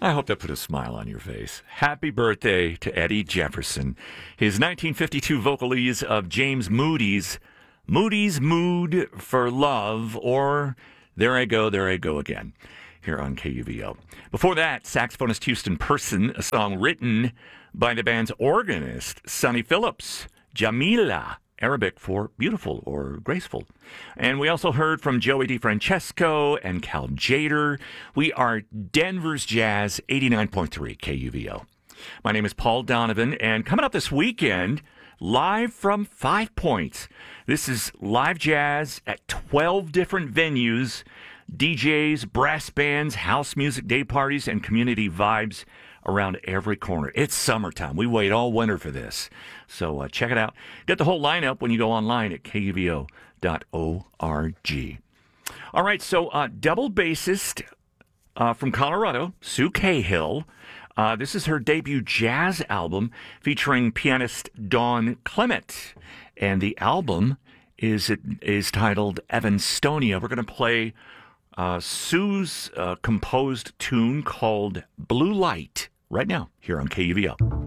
I hope that put a smile on your face. Happy birthday to Eddie Jefferson. His 1952 vocalese of James Moody's Mood for Love, or There I Go Again, here on KUVO. Before that, saxophonist Houston Person, a song written by the band's organist, Sonny Phillips, Jamila, Arabic for beautiful or graceful. And we also heard from Joey DeFrancesco and Cal Jader. We are Denver's Jazz, 89.3 KUVO. My name is Paul Donovan, and coming up this weekend, live from 5 Points. This is live jazz at 12 different venues, DJs, brass bands, house music day parties, and community vibes around every corner. It's summertime. We wait all winter for this. So check it out. Get the whole lineup when you go online at kuvo.org. All right, so double bassist from Colorado, Sue Cahill. This is her debut jazz album featuring pianist Dawn Clement. And the album is titled Evanstonia. We're going to play Sue's composed tune called Blue Light right now here on KUVO.